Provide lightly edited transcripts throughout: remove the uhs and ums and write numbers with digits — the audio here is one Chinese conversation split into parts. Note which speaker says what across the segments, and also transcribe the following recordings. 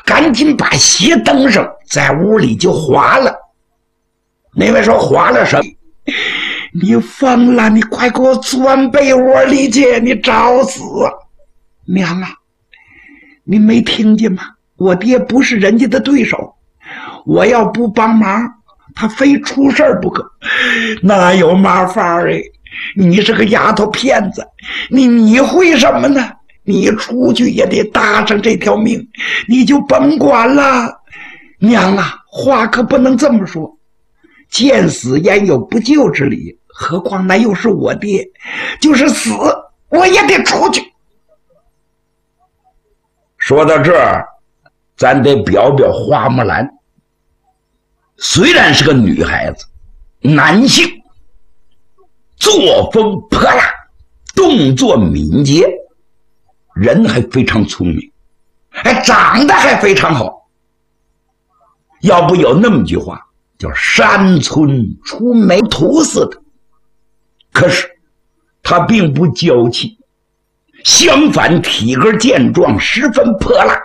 Speaker 1: 赶紧把鞋蹬上，在屋里就哗了。那位说哗了什么？你疯了，你快给我钻被窝里去，你找死！娘啊，你没听见吗？我爹不是人家的对手，我要不帮忙，他非出事儿不可。哪有嘛法儿哎？你是个丫头片子，你会什么呢？你出去也得搭上这条命，你就甭管了。娘啊，话可不能这么说，见死焉有不救之理，何况那又是我爹，就是死我也得出去。说到这儿，咱得表表花木兰。虽然是个女孩子，男性，作风泼辣，动作敏捷，人还非常聪明，长得还非常好。要不有那么句话叫山村出美图似的。可是他并不娇气，相反体格健壮，十分泼辣。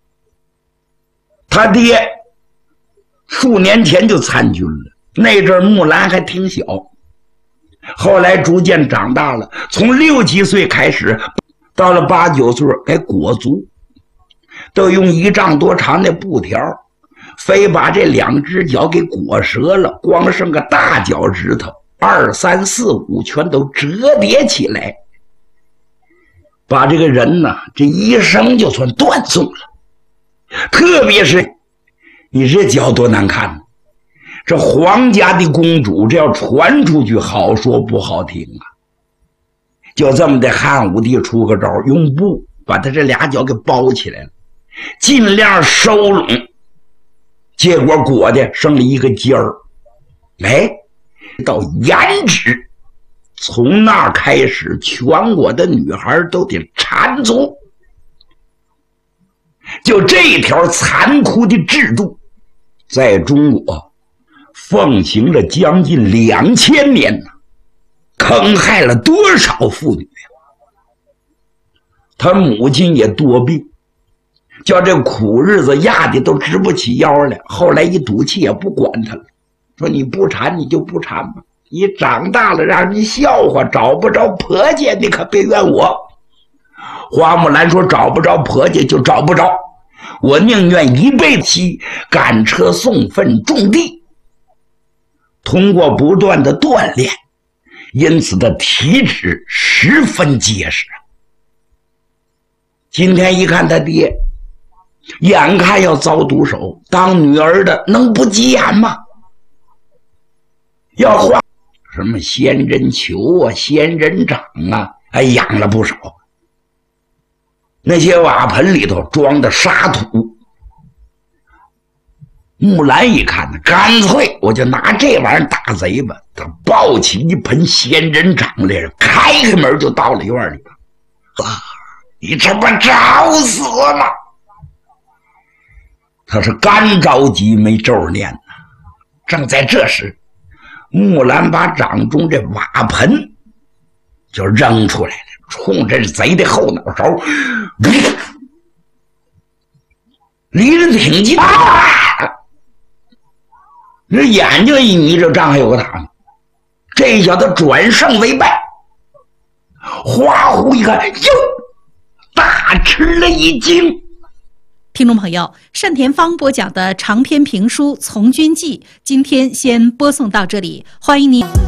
Speaker 1: 他爹数年前就参军了，那阵木兰还挺小，后来逐渐长大了，从6、7岁开始，到了8、9岁该裹足，都用1丈多长的布条，非把这2只脚给裹折了，光剩个大脚趾头2、3、4、5全都折叠起来，把这个人呢，这一生就算断送了。特别是你这脚多难看，这皇家的公主这要传出去，好说不好听啊。就这么的汉武帝出个招，用布把他这2脚给包起来了，尽量收拢，结果裹的剩了一个尖儿，到颜值，从那开始全国的女孩都得缠足。就这条残酷的制度在中国奉行了将近2000年呢，坑害了多少妇女。他母亲也多病，叫这苦日子压的都直不起腰来，后来一赌气也不管他了，说你不缠你就不缠吧，你长大了让人笑话，找不着婆家你可别怨我。花木兰说找不着婆家就找不着，我宁愿一辈子赶车送粪种地。通过不断的锻炼，因此的体质十分结实。今天一看他爹眼看要遭毒手，当女儿的能不急眼吗？要花什么仙人球啊、仙人掌啊，还养了不少。那些瓦盆里头装的沙土，木兰一看呢，干脆我就拿这玩意儿打贼吧。他抱起一盆仙人掌来，开门就到了院里。你这不找死吗？他是干着急没咒念呢。正在这时，木兰把掌中这瓦盆就扔出来了，冲着贼的后脑勺离得挺近，这眼睛一眯着，张还有个打。这小子转胜为败，花呼一看，哟，大吃了一惊。
Speaker 2: 听众朋友，单田芳播讲的长篇评书《从军记》，今天先播送到这里，欢迎您。